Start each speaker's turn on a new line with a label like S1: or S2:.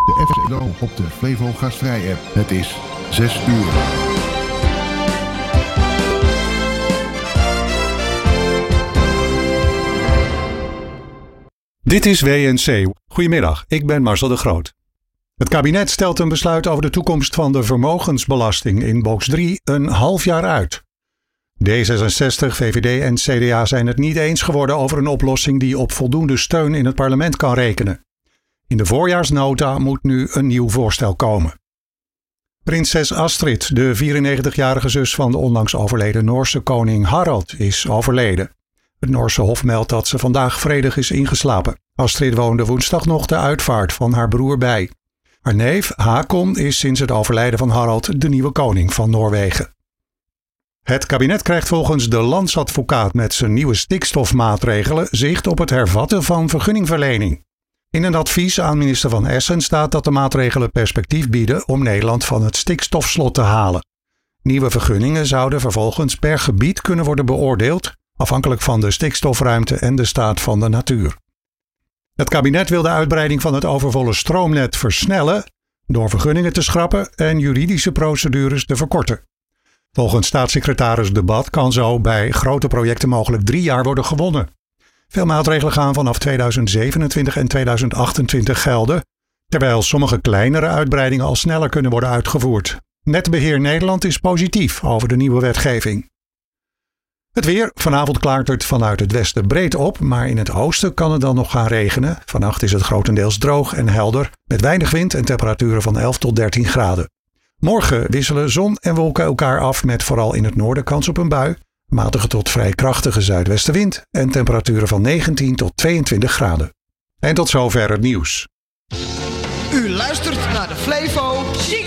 S1: de FCLO op de Flevo Gastvrij app. Het is 6 uur.
S2: Dit is WNC. Goedemiddag, ik ben Marcel de Groot. Het kabinet stelt een besluit over de toekomst van de vermogensbelasting in box 3 een half jaar uit. D66, VVD en CDA zijn het niet eens geworden over een oplossing die op voldoende steun in het parlement kan rekenen. In de voorjaarsnota moet nu een nieuw voorstel komen. Prinses Astrid, de 94-jarige zus van de onlangs overleden Noorse koning Harald, is overleden. Het Noorse hof meldt dat ze vandaag vredig is ingeslapen. Astrid woonde woensdag nog de uitvaart van haar broer bij. Haar neef Hakon is sinds het overlijden van Harald de nieuwe koning van Noorwegen. Het kabinet krijgt volgens de landsadvocaat met zijn nieuwe stikstofmaatregelen zicht op het hervatten van vergunningverlening. In een advies aan minister Van Essen staat dat de maatregelen perspectief bieden om Nederland van het stikstofslot te halen. Nieuwe vergunningen zouden vervolgens per gebied kunnen worden beoordeeld, afhankelijk van de stikstofruimte en de staat van de natuur. Het kabinet wil de uitbreiding van het overvolle stroomnet versnellen door vergunningen te schrappen en juridische procedures te verkorten. Volgens staatssecretaris De Bad kan zo bij grote projecten mogelijk 3 jaar worden gewonnen. Veel maatregelen gaan vanaf 2027 en 2028 gelden, terwijl sommige kleinere uitbreidingen al sneller kunnen worden uitgevoerd. Netbeheer Nederland is positief over de nieuwe wetgeving. Het weer. Vanavond klaart het vanuit het westen breed op, maar in het oosten kan het dan nog gaan regenen. Vannacht is het grotendeels droog en helder, met weinig wind en temperaturen van 11 tot 13 graden. Morgen wisselen zon en wolken elkaar af met vooral in het noorden kans op een bui, matige tot vrij krachtige zuidwestenwind en temperaturen van 19 tot 22 graden. En tot zover het nieuws.
S3: U luistert naar de Flevo